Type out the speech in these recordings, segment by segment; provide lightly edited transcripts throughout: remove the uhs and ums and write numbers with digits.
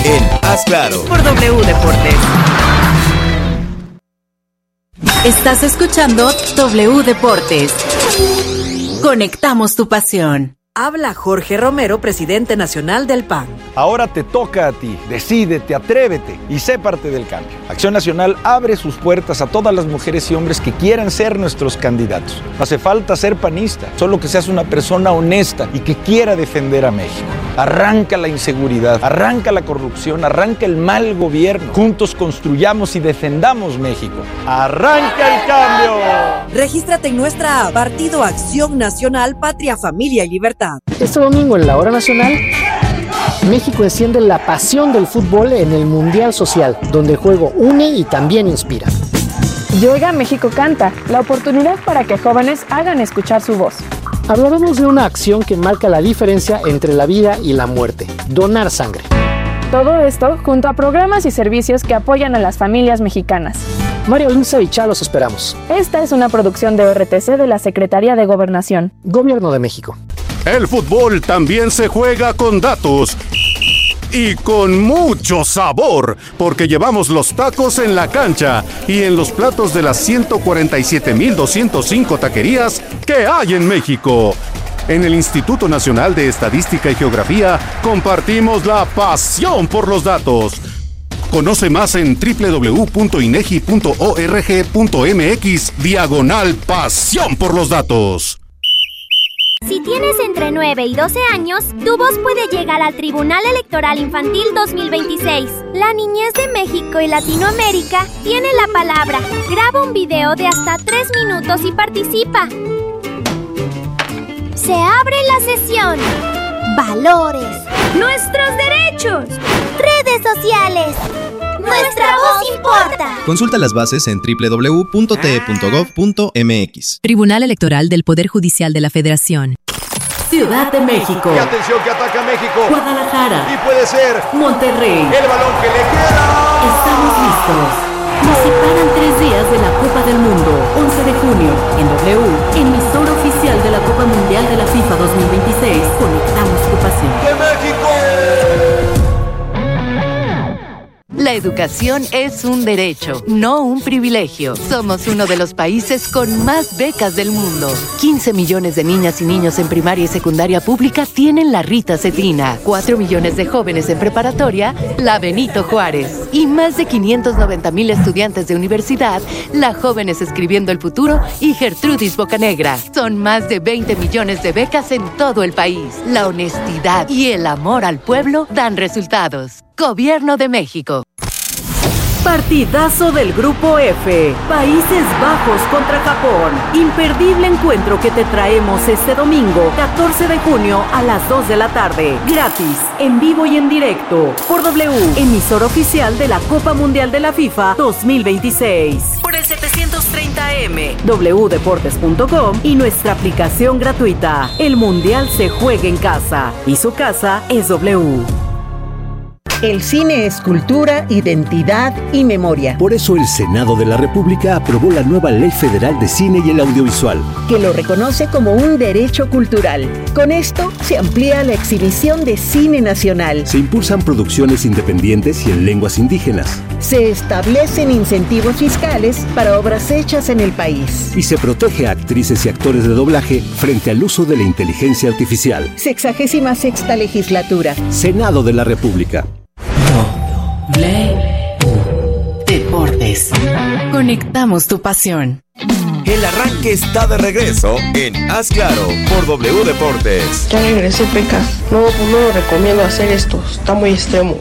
en Haz Claro por W Deportes. Estás escuchando W Deportes. Conectamos tu pasión. Habla Jorge Romero, presidente nacional del PAN. Ahora te toca a ti. Decídete, atrévete y sé parte del cambio. Acción Nacional abre sus puertas a todas las mujeres y hombres que quieran ser nuestros candidatos. No hace falta ser panista, solo que seas una persona honesta y que quiera defender a México. Arranca la inseguridad, arranca la corrupción, arranca el mal gobierno. Juntos construyamos y defendamos México. ¡Arranca el cambio! Regístrate en nuestra app Partido Acción Nacional, Patria, Familia y Libertad. Este domingo en la Hora Nacional, México enciende la pasión del fútbol en el Mundial Social, donde el juego une y también inspira. Llega México Canta, la oportunidad para que jóvenes hagan escuchar su voz. Hablaremos de una acción que marca la diferencia entre la vida y la muerte: donar sangre. Todo esto junto a programas y servicios que apoyan a las familias mexicanas. Mario Lince y Chá los esperamos. Esta es una producción de RTC de la Secretaría de Gobernación. Gobierno de México. El fútbol también se juega con datos y con mucho sabor, porque llevamos los tacos en la cancha y en los platos de las 147,205 taquerías que hay en México. En el Instituto Nacional de Estadística y Geografía compartimos la pasión por los datos. Conoce más en www.inegi.org.mx/pasión por los datos. Si tienes entre 9 y 12 años, tu voz puede llegar al Tribunal Electoral Infantil 2026. La niñez de México y Latinoamérica tiene la palabra. Graba un video de hasta 3 minutos y participa. Se abre la sesión. Valores. Nuestros derechos. Redes sociales. Nuestra voz importa. Consulta las bases en www.te.gov.mx. Tribunal Electoral del Poder Judicial de la Federación. Ciudad de México. Y atención que ataca México. Guadalajara. Y puede ser Monterrey. El balón que le queda. Estamos listos. Nos separan 3 días de la Copa del Mundo. 11 de junio, en W, emisora oficial de la Copa Mundial de la FIFA 2026. Conectamos tu pasión. ¡De México! La educación es un derecho, no un privilegio. Somos uno de los países con más becas del mundo. 15 millones de niñas y niños en primaria y secundaria pública tienen la Rita Cetrina. 4 millones de jóvenes en preparatoria, la Benito Juárez. Y más de 590,000 estudiantes de universidad, la Jóvenes Escribiendo el Futuro y Gertrudis Bocanegra. Son más de 20 millones de becas en todo el país. La honestidad y el amor al pueblo dan resultados. Gobierno de México. Partidazo del Grupo F. Países Bajos contra Japón. Imperdible encuentro que te traemos este domingo, 14 de junio a las 2 de la tarde. Gratis, en vivo y en directo. Por W, emisor oficial de la Copa Mundial de la FIFA 2026. Por el 730M, wdeportes.com y nuestra aplicación gratuita. El Mundial se juega en casa y su casa es W. El cine es cultura, identidad y memoria. Por eso el Senado de la República aprobó la nueva Ley Federal de Cine y el Audiovisual, que lo reconoce como un derecho cultural. Con esto se amplía la exhibición de cine nacional. Se impulsan producciones independientes y en lenguas indígenas. Se establecen incentivos fiscales para obras hechas en el país. Y se protege a actrices y actores de doblaje frente al uso de la inteligencia artificial. 66ª legislatura. Senado de la República. Deportes. Conectamos tu pasión. El arranque está de regreso en Haz Claro por W Deportes. Ya regresé, Pecas. No lo recomiendo hacer esto. Está muy extremo.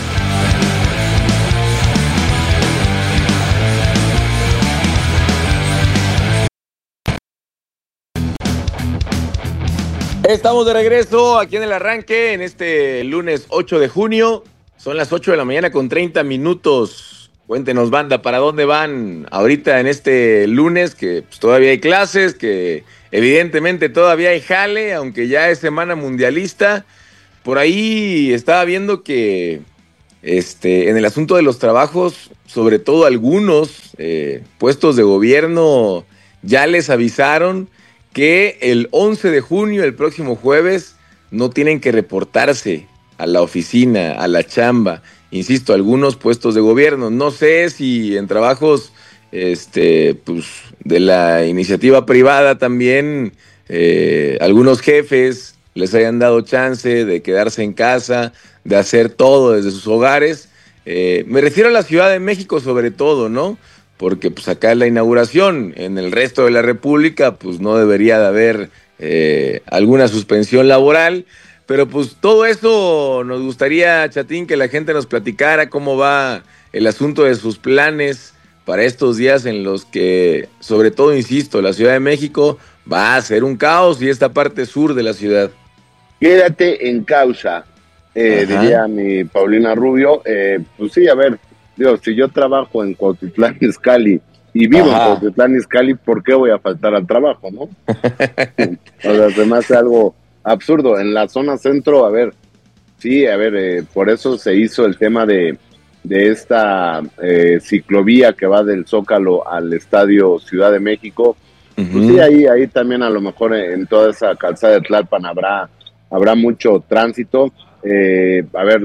Estamos de regreso aquí en el arranque en este lunes 8 de junio. Son las 8 de la mañana con 30 minutos. Cuéntenos, banda, ¿para dónde van ahorita en este lunes? Que pues, todavía hay clases, que evidentemente todavía hay jale, aunque ya es semana mundialista. Por ahí estaba viendo que en el asunto de los trabajos, sobre todo algunos puestos de gobierno, ya les avisaron que el 11 de junio, el próximo jueves, no tienen que reportarse a la oficina, a la chamba, insisto, algunos puestos de gobierno. No sé si en trabajos pues, de la iniciativa privada también algunos jefes les hayan dado chance de quedarse en casa, de hacer todo desde sus hogares. Me refiero a la Ciudad de México sobre todo, ¿no? Porque pues acá es la inauguración, en el resto de la República pues no debería de haber alguna suspensión laboral, pero pues todo eso nos gustaría, Chatín, que la gente nos platicara cómo va el asunto de sus planes para estos días en los que, sobre todo, insisto, la Ciudad de México va a ser un caos y esta parte sur de la ciudad. Quédate en causa, diría mi Paulina Rubio. Pues sí, a ver, digo, si yo trabajo en Cuautitlán Izcalli y vivo en Cuautitlán Izcalli, ¿por qué voy a faltar al trabajo, no? O sea, se me hace algo absurdo. En la zona centro, a ver, sí, a ver, por eso se hizo el tema de esta ciclovía que va del Zócalo al Estadio Ciudad de México. Pues sí, ahí también a lo mejor en toda esa calzada de Tlalpan habrá mucho tránsito. A ver,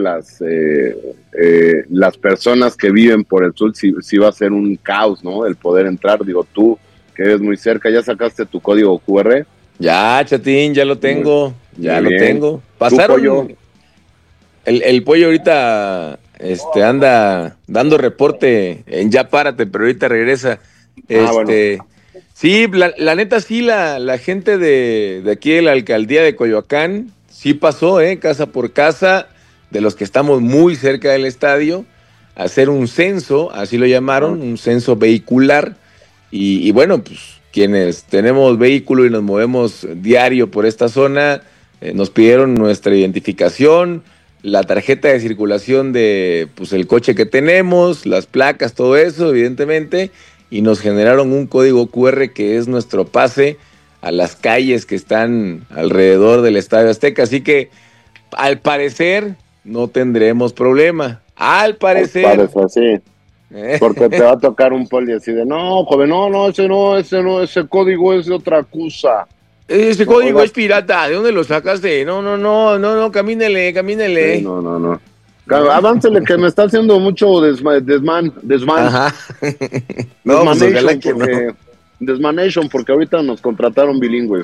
las personas que viven por el sur sí va a ser un caos, ¿no? El poder entrar. Digo, tú que eres muy cerca, ¿ya sacaste tu código QR? Ya, Chatín, ya lo tengo. Ya lo tengo. Pasaron. Pollo? El pollo ahorita anda dando reporte en Ya Párate, pero ahorita regresa. Bueno. Sí, la neta sí, la gente de aquí de la alcaldía de Coyoacán sí pasó, casa por casa, de los que estamos muy cerca del estadio, a hacer un censo, así lo llamaron, un censo vehicular. Y bueno, pues quienes tenemos vehículo y nos movemos diario por esta zona, nos pidieron nuestra identificación, la tarjeta de circulación de pues el coche que tenemos, las placas, todo eso, evidentemente, y nos generaron un código QR que es nuestro pase a las calles que están alrededor del Estadio Azteca. Así que, al parecer, no tendremos problema. Al parecer. Sí. Porque te va a tocar un poli así de, no, joven, no, ese código es de otra cosa. Ese código es pirata, ¿de dónde lo sacaste? No, camínele. Sí, no. Aváncele que me está haciendo mucho desman. Ajá. No, pues ojalá que no. Desmanation, porque ahorita nos contrataron bilingües.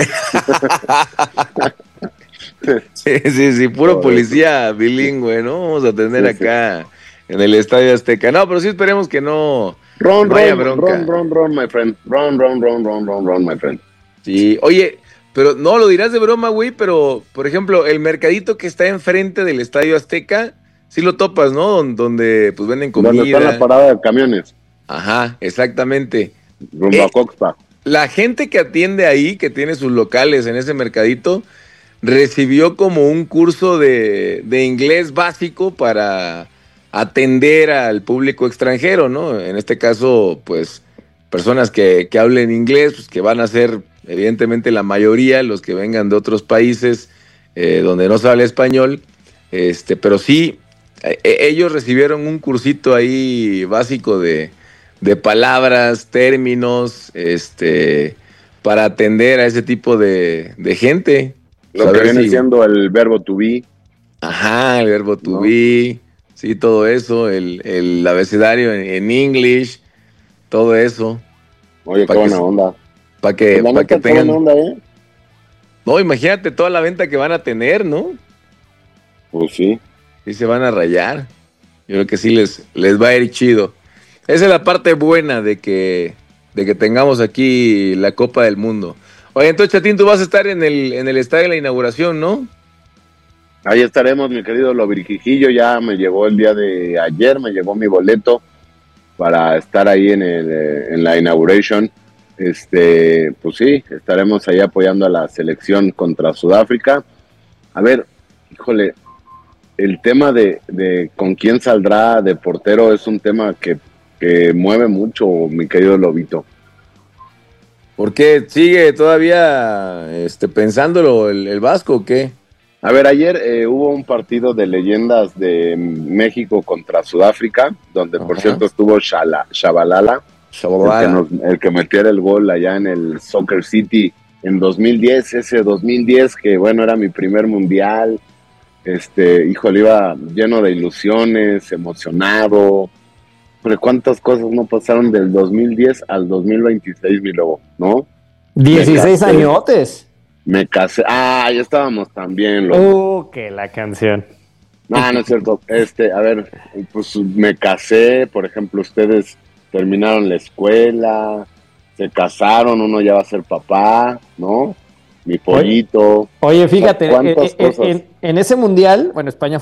Sí, puro policía bilingüe, ¿no? Vamos a tener acá en el Estadio Azteca. No, pero sí esperemos que no vaya bronca. Run, my friend. Run, my friend. Sí, oye, pero no, lo dirás de broma, güey, pero, por ejemplo, el mercadito que está enfrente del Estadio Azteca, sí lo topas, ¿no? Donde, pues, venden comida. Donde está la parada de camiones. Ajá, exactamente. Rumbo a Coxpa. La gente que atiende ahí, que tiene sus locales en ese mercadito, recibió como un curso de inglés básico para atender al público extranjero, ¿no? En este caso, pues, personas que hablen inglés, pues que van a ser evidentemente la mayoría, los que vengan de otros países donde no se habla español, pero sí, ellos recibieron un cursito ahí básico de palabras, términos, para atender a ese tipo de gente. Lo que viene siendo el verbo to be. Ajá, el verbo to be, sí, todo eso, el abecedario en English, todo eso. Oye, qué buena onda. Para que tengan... Buena onda, ¿eh? No, imagínate toda la venta que van a tener, ¿no? Pues sí. Sí se van a rayar. Yo creo que sí les va a ir chido. Esa es la parte buena de que tengamos aquí la Copa del Mundo. Oye, entonces, Chatín, tú vas a estar en el estadio de la inauguración, ¿no? Ahí estaremos, mi querido Lobrijijillo. Ya me llegó el día de ayer, me llegó mi boleto para estar ahí en la inauguration. Pues sí, estaremos ahí apoyando a la selección contra Sudáfrica. A ver, híjole, el tema de con quién saldrá de portero es un tema que mueve mucho, mi querido Lobito. ¿Por qué? ¿Sigue todavía pensándolo el Vasco o qué? A ver, ayer hubo un partido de leyendas de México contra Sudáfrica, donde por cierto estuvo Shabalala. El que metiera el gol allá en el Soccer City en 2010, ese 2010 que bueno, era mi primer mundial, híjole, iba lleno de ilusiones, emocionado. Pero cuántas cosas no pasaron del 2010 al 2026, mi lobo, ¿no? 16 añotes. Me casé. Ya estábamos también, lobo. Que la canción. No es cierto. A ver, pues me casé, por ejemplo, ustedes terminaron la escuela, se casaron, uno ya va a ser papá, ¿no? Mi pollito. Oye, fíjate, en ese mundial, bueno, España